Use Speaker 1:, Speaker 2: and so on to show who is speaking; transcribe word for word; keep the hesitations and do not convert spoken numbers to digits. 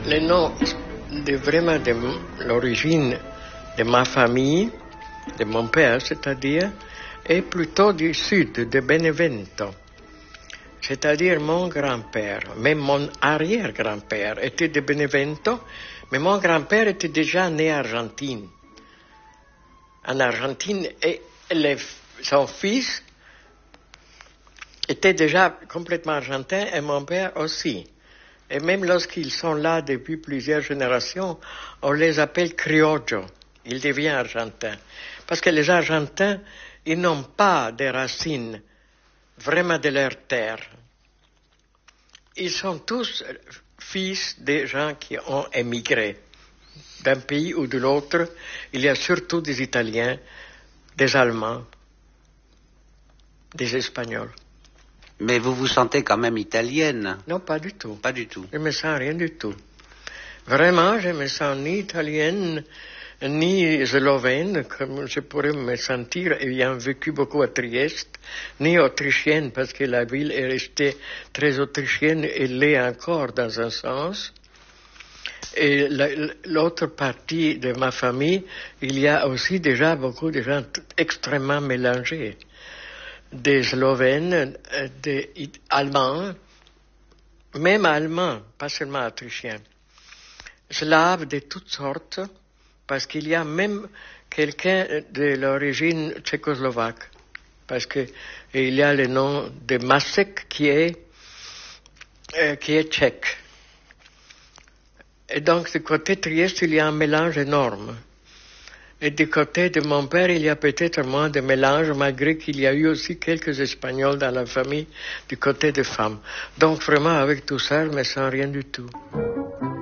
Speaker 1: Le nom de vraiment de l'origine de ma famille, de mon père, c'est-à-dire, est plutôt du sud, de Benevento. C'est-à-dire mon grand-père, même mon arrière-grand-père était de Benevento, mais mon grand-père était déjà né en Argentine. En Argentine, et les, son fils était déjà complètement argentin et mon père aussi. Et même lorsqu'ils sont là depuis plusieurs générations, on les appelle criollos. Ils deviennent argentins. Parce que les Argentins, ils n'ont pas de racines vraiment de leur terre. Ils sont tous fils des gens qui ont émigré d'un pays ou de l'autre. Il y a surtout des Italiens, des Allemands, des Espagnols.
Speaker 2: Mais vous vous sentez quand même italienne?
Speaker 1: Non, pas du tout.
Speaker 2: Pas du tout.
Speaker 1: Je me sens rien du tout. Vraiment, je me sens ni italienne, ni slovène, comme je pourrais me sentir ayant vécu beaucoup à Trieste, ni autrichienne, parce que la ville est restée très autrichienne et l'est encore dans un sens. Et la, l'autre partie de ma famille, il y a aussi déjà beaucoup de gens extrêmement mélangés. Des Slovènes, des Allemands, même Allemands, pas seulement Autrichiens, Slaves de toutes sortes, parce qu'il y a même quelqu'un de l'origine tchécoslovaque, parce que il y a le nom de Masek qui est, euh, qui est tchèque. Et donc, du côté Trieste, il y a un mélange énorme. Et du côté de mon père, il y a peut-être moins de mélange, malgré qu'il y a eu aussi quelques Espagnols dans la famille du côté des femmes. Donc vraiment, avec tout ça, je ne me sens rien du tout.